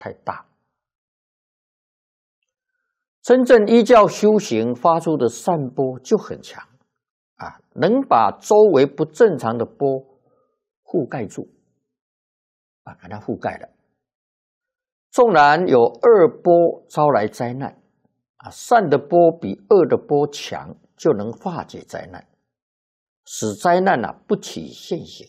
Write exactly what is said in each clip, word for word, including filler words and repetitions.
太大。真正依教修行发出的善波就很强啊，能把周围不正常的波覆盖住啊，给它覆盖了。纵然有恶波招来灾难啊，善的波比恶的波强，就能化解灾难，使灾难啊不起现行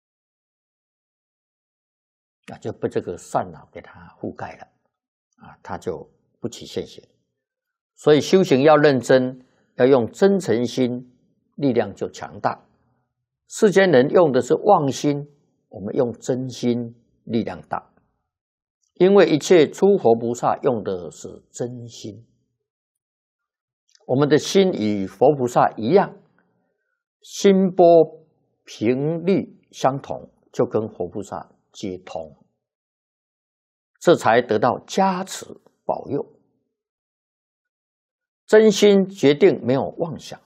啊，就被这个善啊给它覆盖了啊，它就不起现行。所以修行要认真，要用真诚心，力量就强大。世间人用的是妄心，我们用真心，力量大。因为一切诸佛菩萨用的是真心，我们的心与佛菩萨一样，心波频率相同，就跟佛菩萨接通，这才得到加持保佑。真心决定没有妄想，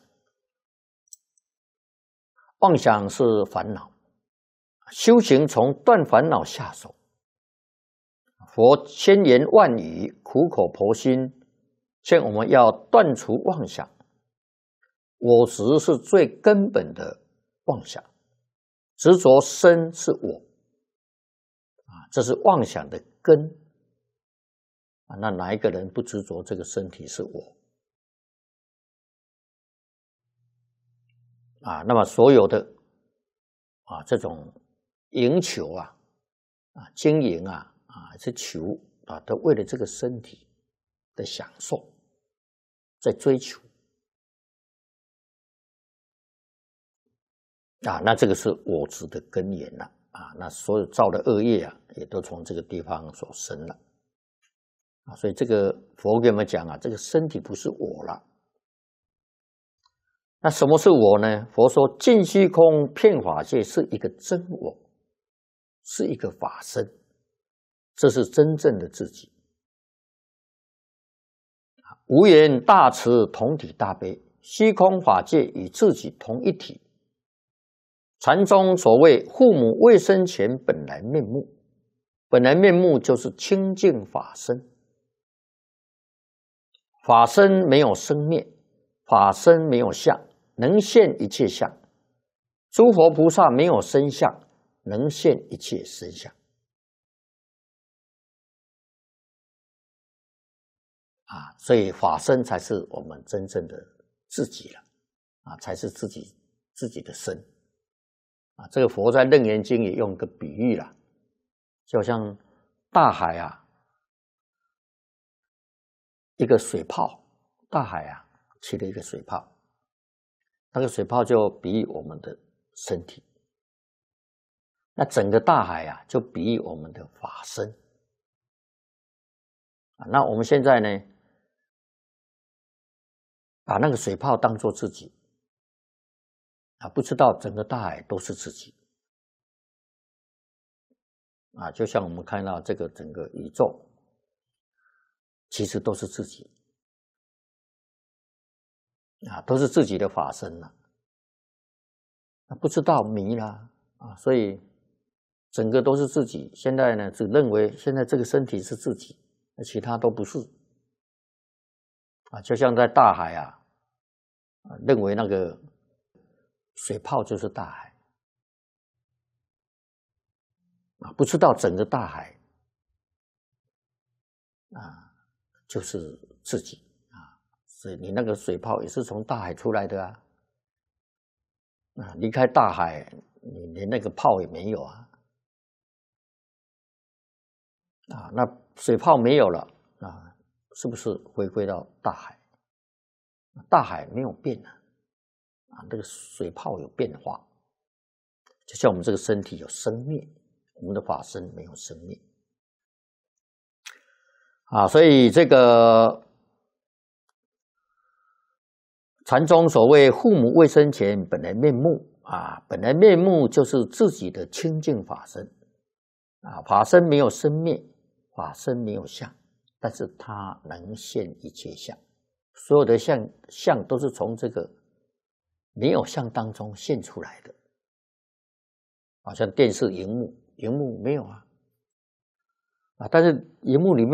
妄想是烦恼，修行从断烦恼下手。佛千言万语，苦口婆心，劝我们要断除妄想。我执是最根本的妄想，执着身是我，啊，这是妄想的根。啊，那哪一个人不执着这个身体是我？啊，那么所有的啊这种营求啊啊经营啊啊是求啊，都为了这个身体的享受在追求啊，那这个是我执的根源了啊，那所有造的恶业啊，也都从这个地方所生了啊，所以这个佛给我们讲啊，这个身体不是我了。那什么是我呢？佛说尽虚空遍法界是一个真我，是一个法身，这是真正的自己。无缘大慈同体大悲，虚空法界与自己同一体。禅宗所谓父母未生前本来面目，本来面目就是清净法身，法身没有生灭，法身没有相，能现一切相。诸佛菩萨没有身相，能现一切身相。啊，所以法身才是我们真正的自己了，啊，才是自己自己的身。啊，这个佛在《楞严经》也用个比喻了，就像大海啊，一个水泡，大海啊起了一个水泡，那个水泡就比喻我们的身体，那整个大海啊就比喻我们的法身。啊，那我们现在呢，把那个水泡当作自己啊，不知道整个大海都是自己啊，就像我们看到这个整个宇宙，其实都是自己啊，都是自己的法身了，啊，不知道迷了啊，所以整个都是自己。现在呢，只认为现在这个身体是自己，其他都不是啊，就像在大海啊，啊认为那个水泡就是大海啊，不知道整个大海啊就是自己啊，所以你那个水泡也是从大海出来的啊，啊，离开大海，你连那个泡也没有啊，啊，那水泡没有了啊，是不是回归到大海？大海没有变啊，啊，这个水泡有变化，就像我们这个身体有生灭，我们的法身没有生灭啊，所以这个禅宗所谓父母未生前本来面目啊，本来面目就是自己的清净法身啊，法身没有生灭，法身没有相，但是它能现一切相，所有的相相都是从这个没有相当中现出来的，好像电视荧幕，荧幕没有啊， 啊，但是荧幕里面。